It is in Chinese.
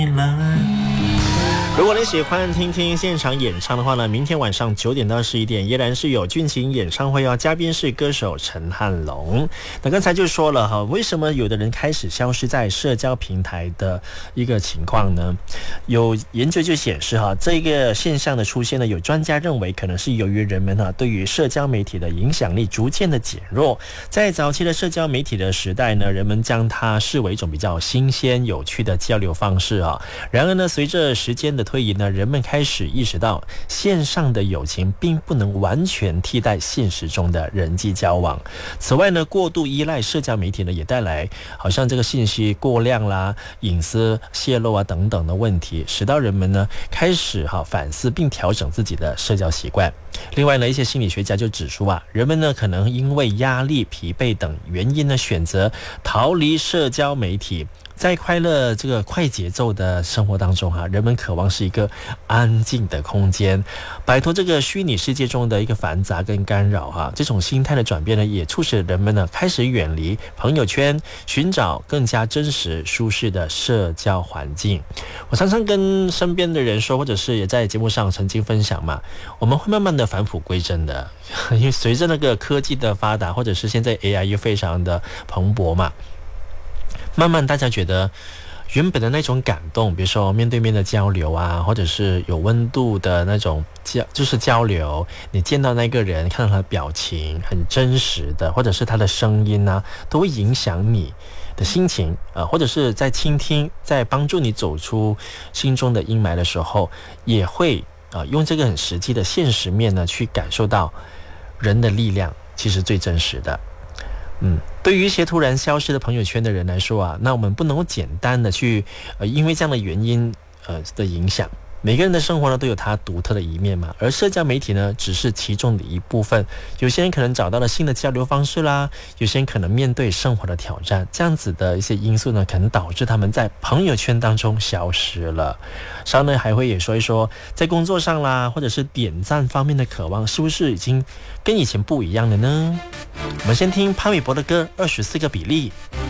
如果你喜欢听听现场演唱的话呢，明天晚上9点到11点依然是有俊琴演唱会哦，嘉宾是歌手陈汉龙。那刚才就说了哈，为什么有的人开始消失在社交平台的一个情况呢？有研究就显示哈，这个现象的出现呢，有专家认为可能是由于人们对于社交媒体的影响力逐渐的减弱。在早期的社交媒体的时代呢，人们将它视为一种比较新鲜有趣的交流方式啊。然而呢，随着时间的推移呢，人们开始意识到线上的友情并不能完全替代现实中的人际交往。此外呢，过度依赖社交媒体呢，也带来好像这个信息过量啦、隐私泄露啊等等的问题，使到人们呢开始反思并调整自己的社交习惯。另外呢，一些心理学家就指出人们呢可能因为压力、疲惫等原因呢，选择逃离社交媒体。在快乐这个快节奏的生活当中人们渴望是一个安静的空间，摆脱这个虚拟世界中的一个繁杂跟干扰这种心态的转变呢，也促使人们呢开始远离朋友圈，寻找更加真实舒适的社交环境。我常常跟身边的人说，或者是也在节目上曾经分享嘛，我们会慢慢的返璞归真的，因为随着那个科技的发达，或者是现在 AI 又非常的蓬勃嘛，慢慢大家觉得原本的那种感动，比如说面对面的交流或者是有温度的那种就是交流，你见到那个人，看到他的表情很真实的，或者是他的声音都会影响你的心情或者是在倾听，在帮助你走出心中的阴霾的时候，也会用这个很实际的现实面呢，去感受到人的力量其实最真实的。对于一些突然消失的朋友圈的人来说那我们不能够简单的去因为这样的原因的影响。每个人的生活呢都有他独特的一面嘛，而社交媒体呢只是其中的一部分。有些人可能找到了新的交流方式啦，有些人可能面对生活的挑战，这样子的一些因素呢，可能导致他们在朋友圈当中消失了。稍后还会也说一说，在工作上啦，或者是点赞方面的渴望，是不是已经跟以前不一样了呢？我们先听潘玮柏的歌《24个比例》。